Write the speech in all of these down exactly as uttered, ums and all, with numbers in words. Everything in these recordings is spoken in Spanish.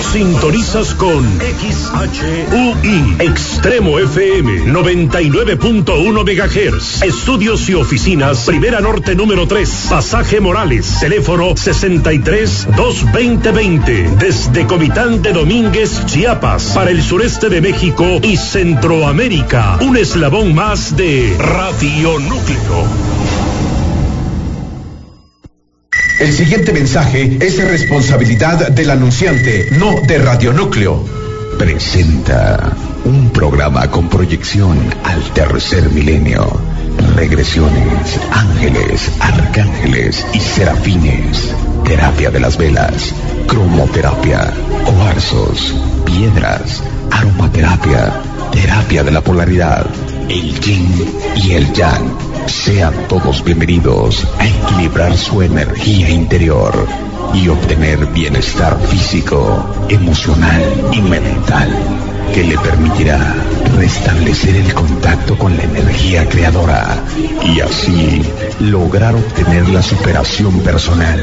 Sintonizas con X H U I Extremo F M noventa y nueve punto uno megahertz. Estudios y oficinas Primera Norte número tres, Pasaje Morales. Teléfono sesenta y tres, dos veinte veinte. Desde Comitán de Domínguez, Chiapas, para el sureste de México y Centroamérica. Un eslabón más de Radio Núcleo. El siguiente mensaje es responsabilidad del anunciante, no de Radio Núcleo. Presenta un programa con proyección al tercer milenio. Regresiones, ángeles, arcángeles y serafines. Terapia de las velas, cromoterapia, cuarzos, piedras, aromaterapia, terapia de la polaridad, el yin y el yang. Sean todos bienvenidos a equilibrar su energía interior y obtener bienestar físico, emocional y mental, que le permitirá restablecer el contacto con la energía creadora y así lograr obtener la superación personal.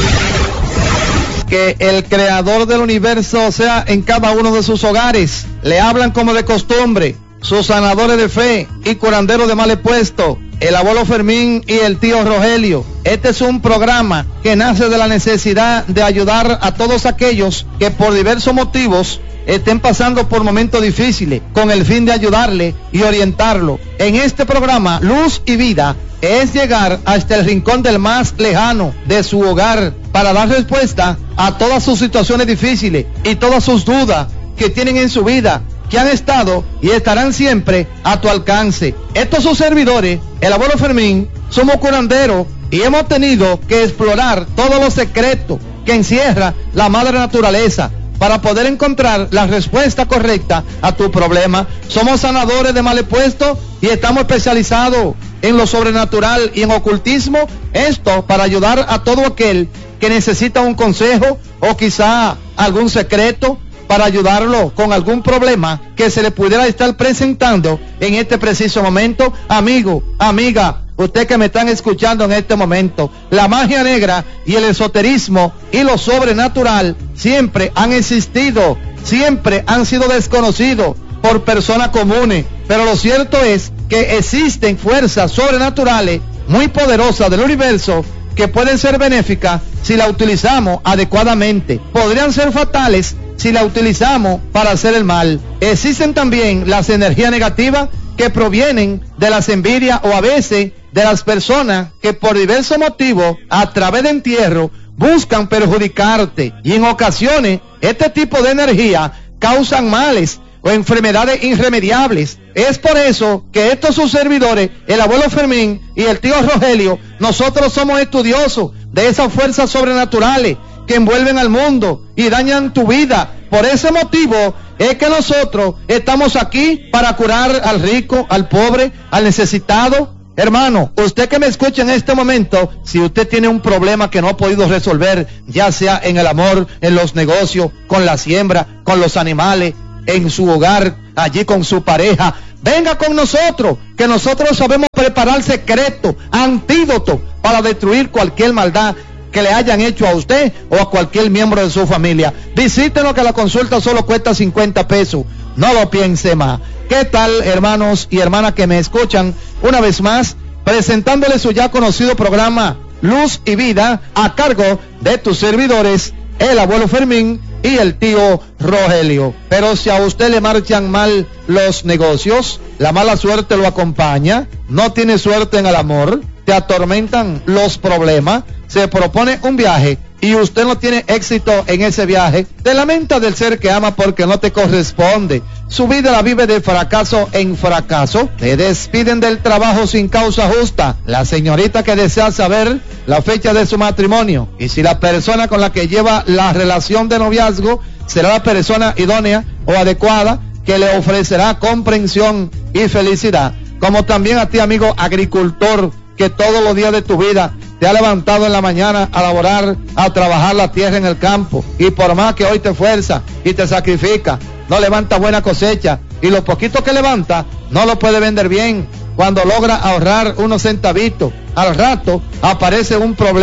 Que el creador del universo sea en cada uno de sus hogares. Le hablan como de costumbre sus sanadores de fe y curanderos de mal puesto, el abuelo Fermín y el tío Rogelio. Este es un programa que nace de la necesidad de ayudar a todos aquellos que por diversos motivos estén pasando por momentos difíciles, con el fin de ayudarle y orientarlo. En este programa, Luz y Vida, es llegar hasta el rincón del más lejano de su hogar para dar respuesta a todas sus situaciones difíciles y todas sus dudas que tienen en su vida, que han estado y estarán siempre a tu alcance. Estos sus servidores, el abuelo Fermín, somos curanderos y hemos tenido que explorar todos los secretos que encierra la madre naturaleza para poder encontrar la respuesta correcta a tu problema. Somos sanadores de mal puesto y estamos especializados en lo sobrenatural y en ocultismo. Esto para ayudar a todo aquel que necesita un consejo o quizá algún secreto, para ayudarlo con algún problema que se le pudiera estar presentando en este preciso momento. Amigo, amiga, usted que me están escuchando en este momento, la magia negra y el esoterismo y lo sobrenatural siempre han existido, siempre han sido desconocidos por personas comunes, pero lo cierto es que existen fuerzas sobrenaturales muy poderosas del universo que pueden ser benéficas si la utilizamos adecuadamente. Podrían ser fatales si la utilizamos para hacer el mal. Existen también las energías negativas que provienen de las envidias o a veces de las personas que por diversos motivos, a través de entierro, buscan perjudicarte. Y en ocasiones, este tipo de energía causan males o enfermedades irremediables. Es por eso que estos sus servidores, el abuelo Fermín y el tío Rogelio, nosotros somos estudiosos de esas fuerzas sobrenaturales que envuelven al mundo y dañan tu vida. Por ese motivo es que nosotros estamos aquí para curar al rico, al pobre, al necesitado. Hermano, usted que me escucha en este momento, si usted tiene un problema que no ha podido resolver, ya sea en el amor, en los negocios, con la siembra, con los animales, en su hogar, allí con su pareja, venga con nosotros, que nosotros sabemos preparar secretos, antídotos para destruir cualquier maldad que le hayan hecho a usted o a cualquier miembro de su familia. Visítenos, que la consulta solo cuesta cincuenta pesos. No lo piense más. ¿Qué tal, hermanos y hermanas que me escuchan? Una vez más, presentándoles su ya conocido programa Luz y Vida, a cargo de tus servidores, el abuelo Fermín y el tío Rogelio. Pero si a usted le marchan mal los negocios, la mala suerte lo acompaña, no tiene suerte en el amor, te atormentan los problemas, se propone un viaje y usted no tiene éxito en ese viaje, te lamenta del ser que ama porque no te corresponde, su vida la vive de fracaso en fracaso, te despiden del trabajo sin causa justa, la señorita que desea saber la fecha de su matrimonio y si la persona con la que lleva la relación de noviazgo será la persona idónea o adecuada que le ofrecerá comprensión y felicidad, como también a ti, amigo agricultor, que todos los días de tu vida te ha levantado en la mañana a laborar, a trabajar la tierra en el campo, y por más que hoy te esfuerza y te sacrifica, no levanta buena cosecha, y lo poquito que levanta no lo puede vender bien. Cuando logra ahorrar unos centavitos, al rato aparece un problema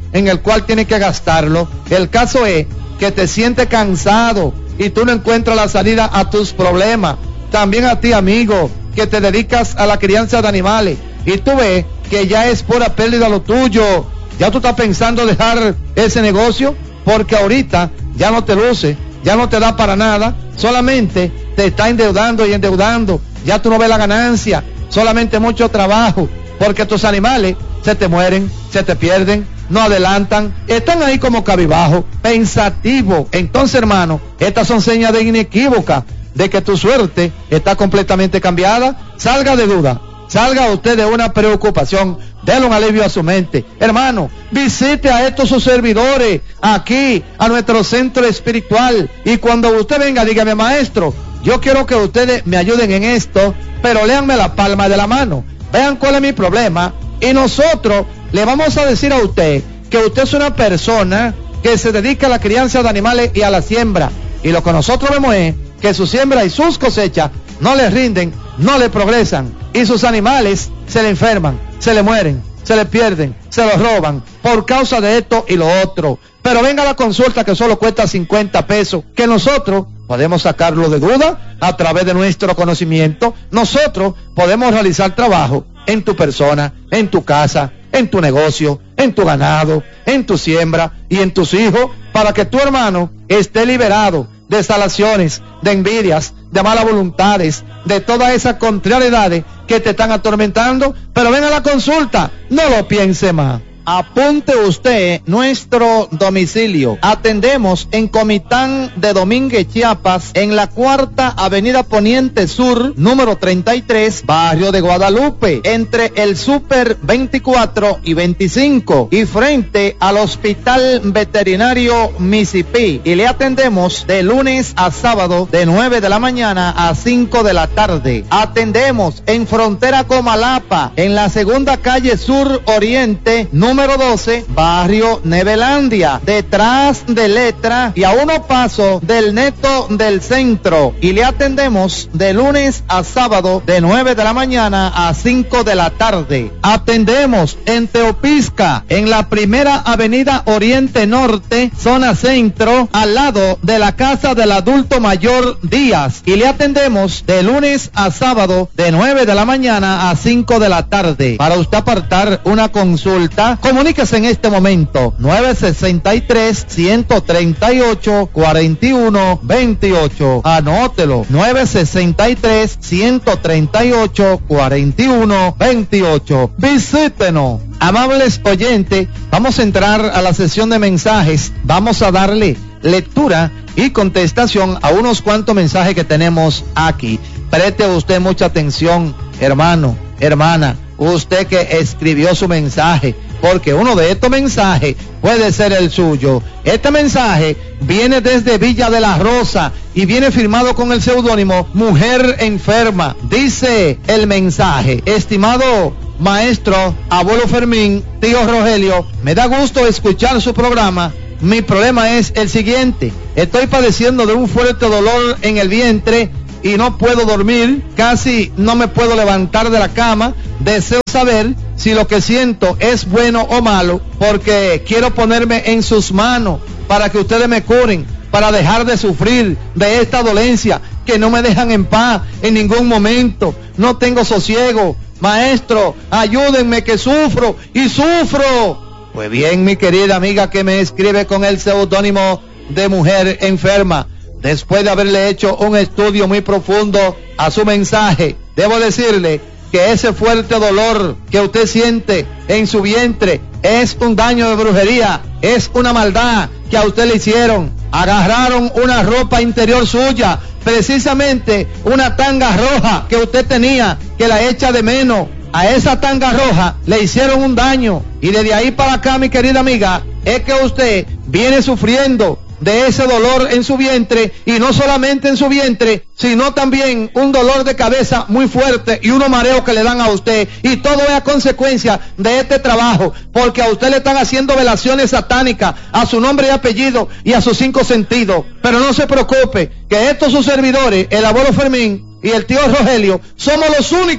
en el cual tienes que gastarlo. El caso es que te sientes cansado y tú no encuentras la salida a tus problemas. También a ti, amigo, que te dedicas a la crianza de animales y tú ves que ya es pura pérdida lo tuyo. Ya tú estás pensando dejar ese negocio porque ahorita ya no te luce, ya no te da para nada, solamente te está endeudando y endeudando. Ya tú no ves la ganancia, solamente mucho trabajo, porque tus animales se te mueren, se te pierden, no adelantan, están ahí como cabizbajo, pensativo. Entonces, hermano, estas son señas de inequívoca de que tu suerte está completamente cambiada. Salga de duda, salga usted de una preocupación, déle un alivio a su mente. Hermano, visite a estos sus servidores aquí, a nuestro centro espiritual, y cuando usted venga, dígame: maestro, yo quiero que ustedes me ayuden en esto, pero léanme la palma de la mano, vean cuál es mi problema, y nosotros le vamos a decir a usted que usted es una persona que se dedica a la crianza de animales y a la siembra, y lo que nosotros vemos es que su siembra y sus cosechas no le rinden, no le progresan, y sus animales se le enferman, se le mueren, se le pierden, se los roban por causa de esto y lo otro. Pero venga a la consulta, que solo cuesta cincuenta pesos, que nosotros podemos sacarlo de duda a través de nuestro conocimiento. Nosotros podemos realizar trabajo en tu persona, en tu casa, en tu negocio, en tu ganado, en tu siembra y en tus hijos, para que tu hermano esté liberado de salaciones, de envidias, de malas voluntades, de todas esas contrariedades que te están atormentando. Pero ven a la consulta, no lo piense más. Apunte usted nuestro domicilio. Atendemos en Comitán de Domínguez, Chiapas, en la cuarta avenida Poniente Sur, número treinta y tres, barrio de Guadalupe, entre el Super veinticuatro y veinticinco, y frente al Hospital Veterinario Mississippi. Y le atendemos de lunes a sábado, de nueve de la mañana a cinco de la tarde. Atendemos en frontera Comalapa, en la segunda calle Sur Oriente, número número doce, barrio Nevelandia, detrás de Letra y a unos pasos del Neto del Centro. Y le atendemos de lunes a sábado, de nueve de la mañana a cinco de la tarde. Atendemos en Teopisca, en la primera avenida Oriente Norte, zona centro, al lado de la casa del adulto mayor Díaz. Y le atendemos de lunes a sábado, de nueve de la mañana a cinco de la tarde. Para usted apartar una consulta, comuníquese en este momento, nueve sesenta y tres, ciento treinta y ocho, cuarenta y uno veintiocho. Anótelo, nueve sesenta y tres, ciento treinta y ocho, cuarenta y uno veintiocho. Visítenos. Amables oyentes, vamos a entrar a la sesión de mensajes. Vamos a darle lectura y contestación a unos cuantos mensajes que tenemos aquí. Preste usted mucha atención, hermano, hermana, usted que escribió su mensaje, porque uno de estos mensajes puede ser el suyo. Este mensaje viene desde Villa de la Rosa y viene firmado con el seudónimo Mujer Enferma. Dice el mensaje: estimado maestro, abuelo Fermín, tío Rogelio, me da gusto escuchar su programa. Mi problema es el siguiente: estoy padeciendo de un fuerte dolor en el vientre y no puedo dormir, casi no me puedo levantar de la cama. Deseo saber si lo que siento es bueno o malo, porque quiero ponerme en sus manos para que ustedes me curen, para dejar de sufrir de esta dolencia que no me dejan en paz en ningún momento. No tengo sosiego. Maestro, ayúdenme que sufro y sufro. Pues bien, mi querida amiga que me escribe con el seudónimo de Mujer Enferma, después de haberle hecho un estudio muy profundo a su mensaje, debo decirle que ese fuerte dolor que usted siente en su vientre es un daño de brujería, es una maldad que a usted le hicieron. Agarraron una ropa interior suya, precisamente una tanga roja que usted tenía, que la echa de menos. A esa tanga roja le hicieron un daño, y desde ahí para acá, mi querida amiga, es que usted viene sufriendo de ese dolor en su vientre, y no solamente en su vientre, sino también un dolor de cabeza muy fuerte y unos mareos que le dan a usted, y todo es a consecuencia de este trabajo, porque a usted le están haciendo velaciones satánicas a su nombre y apellido y a sus cinco sentidos. Pero no se preocupe, que estos sus servidores, el abuelo Fermín y el tío Rogelio, somos los únicos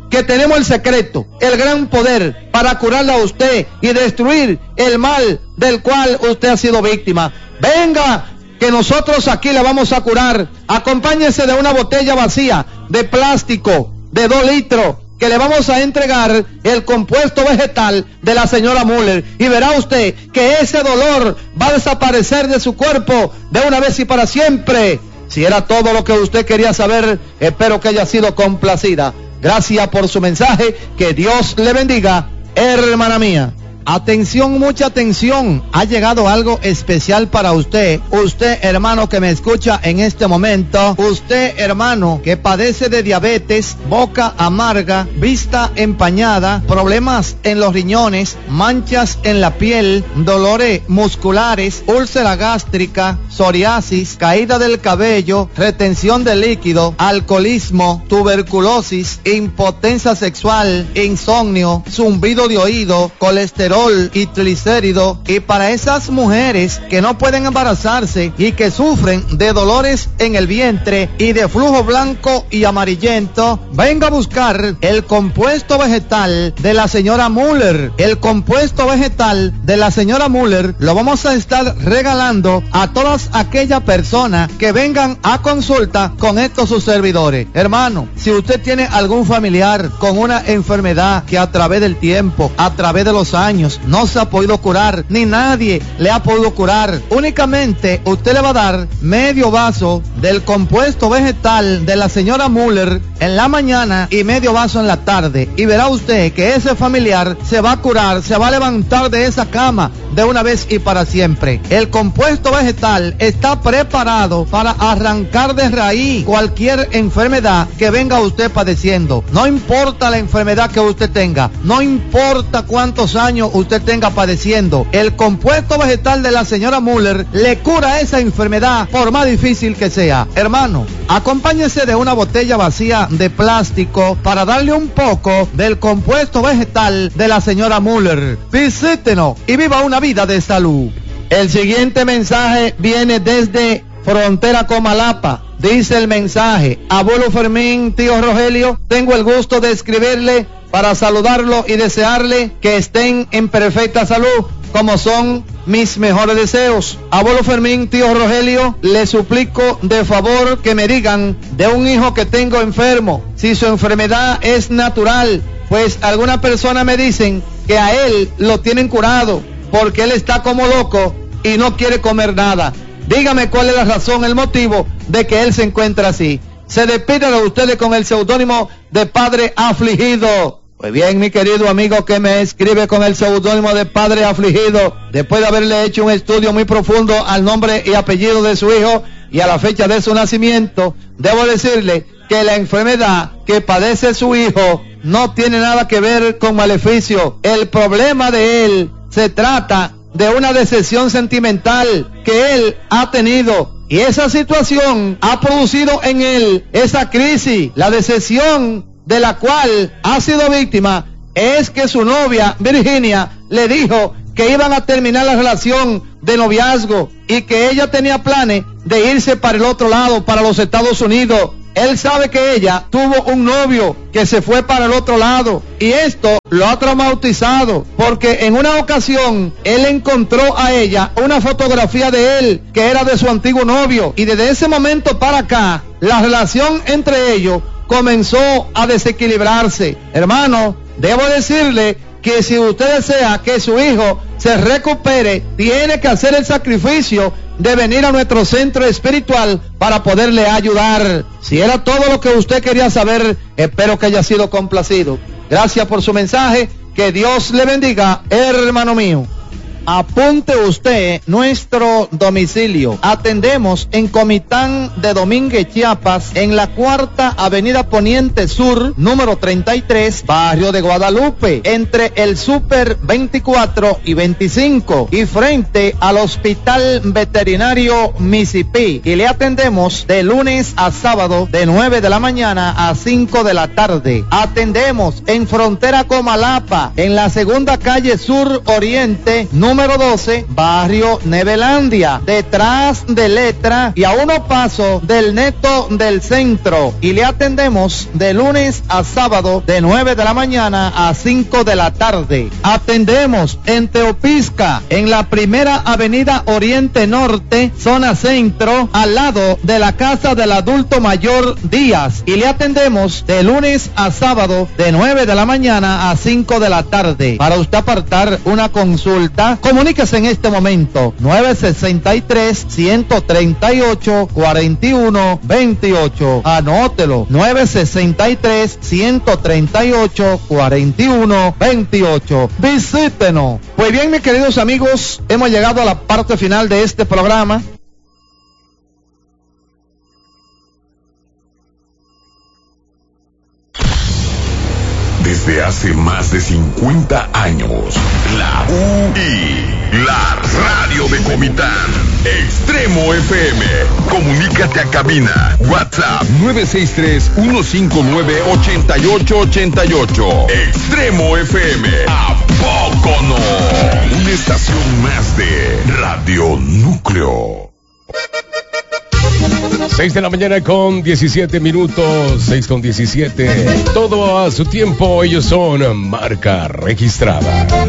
que tenemos el secreto, el gran poder para curarla a usted y destruir el mal del cual usted ha sido víctima. Venga, que nosotros aquí le vamos a curar. Acompáñese de una botella vacía de plástico de dos litros que le vamos a entregar el compuesto vegetal de la señora Müller, y verá usted que ese dolor va a desaparecer de su cuerpo de una vez y para siempre. Si era todo lo que usted quería saber, espero que haya sido complacida. Gracias por su mensaje, que Dios le bendiga, hermana mía. Atención, mucha atención, ha llegado algo especial para usted. Usted, hermano, que me escucha en este momento. Usted, hermano, que padece de diabetes, boca amarga, vista empañada, problemas en los riñones, manchas en la piel, dolores musculares, úlcera gástrica, psoriasis, caída del cabello, retención de líquido, alcoholismo, tuberculosis, impotencia sexual, insomnio, zumbido de oído, colesterol y triglicéridos. Y para esas mujeres que no pueden embarazarse y que sufren de dolores en el vientre y de flujo blanco y amarillento, venga a buscar el compuesto vegetal de la señora Müller. El compuesto vegetal de la señora Müller lo vamos a estar regalando a todas aquellas personas que vengan a consulta con estos sus servidores. Hermano, si usted tiene algún familiar con una enfermedad que a través del tiempo, a través de los años, no se ha podido curar, ni nadie le ha podido curar, únicamente usted le va a dar medio vaso del compuesto vegetal de la señora Müller en la mañana y medio vaso en la tarde, y verá usted que ese familiar se va a curar, se va a levantar de esa cama de una vez y para siempre. El compuesto vegetal está preparado para arrancar de raíz cualquier enfermedad que venga usted padeciendo. No importa la enfermedad que usted tenga, no importa cuántos años usted tenga padeciendo, el compuesto vegetal de la señora Müller le cura esa enfermedad, por más difícil que sea. Hermano, acompáñese de una botella vacía de plástico para darle un poco del compuesto vegetal de la señora Müller. Visítenos y viva una vida de salud. El siguiente mensaje viene desde Frontera Comalapa. Dice el mensaje: abuelo Fermín, tío Rogelio, tengo el gusto de escribirle para saludarlo y desearle que estén en perfecta salud, como son mis mejores deseos. Abuelo Fermín, tío Rogelio, le suplico de favor que me digan de un hijo que tengo enfermo, si su enfermedad es natural, pues algunas personas me dicen que a él lo tienen curado, porque él está como loco y no quiere comer nada. Dígame cuál es la razón, el motivo de que él se encuentra así. Se despide de ustedes con el seudónimo de Padre Afligido. Pues bien, mi querido amigo que me escribe con el seudónimo de Padre Afligido, después de haberle hecho un estudio muy profundo al nombre y apellido de su hijo y a la fecha de su nacimiento, debo decirle que la enfermedad que padece su hijo no tiene nada que ver con maleficio. El problema de él se trata de una decepción sentimental que él ha tenido, y esa situación ha producido en él esa crisis. La decepción de la cual ha sido víctima es que su novia Virginia le dijo que iban a terminar la relación de noviazgo y que ella tenía planes de irse para el otro lado, para los Estados Unidos. Él sabe que ella tuvo un novio que se fue para el otro lado, y esto lo ha traumatizado, porque en una ocasión él encontró a ella una fotografía de él que era de su antiguo novio, y desde ese momento para acá la relación entre ellos comenzó a desequilibrarse. Hermano, debo decirle que si usted desea que su hijo se recupere, tiene que hacer el sacrificio de venir a nuestro centro espiritual para poderle ayudar. Si era todo lo que usted quería saber, espero que haya sido complacido. Gracias por su mensaje. Que Dios le bendiga, hermano mío. Apunte usted nuestro domicilio. Atendemos en Comitán de Domínguez, Chiapas, en la cuarta avenida Poniente Sur, número treinta y tres, barrio de Guadalupe, entre el Super veinticuatro y veinticinco, y frente al Hospital Veterinario Mississippi. Y le atendemos de lunes a sábado, de nueve de la mañana a cinco de la tarde. Atendemos en Frontera Comalapa, en la segunda calle Sur Oriente, número número doce, barrio Nevelandia, detrás de Letra y a unos pasos del Neto del Centro. Y le atendemos de lunes a sábado de nueve de la mañana a cinco de la tarde. Atendemos en Teopisca, en la primera avenida Oriente Norte, zona centro, al lado de la casa del adulto mayor Díaz. Y le atendemos de lunes a sábado de nueve de la mañana a cinco de la tarde. Para usted apartar una consulta, comuníquese en este momento nueve sesenta y tres, ciento treinta y ocho, cuarenta y uno veintiocho. Anótelo, nueve sesenta y tres, ciento treinta y ocho, cuarenta y uno veintiocho. Visítenos. Pues bien, mis queridos amigos, hemos llegado a la parte final de este programa. Desde hace más de cincuenta años, la U I, la radio de Comitán, Extremo F M. Comunícate a cabina. WhatsApp nueve seis tres, uno cinco nueve, ocho ocho ocho ocho. Extremo F M. ¿A poco no? Una estación más de Radio Núcleo. seis de la mañana con diecisiete minutos, seis con diecisiete. Todo a su tiempo, ellos son marca registrada.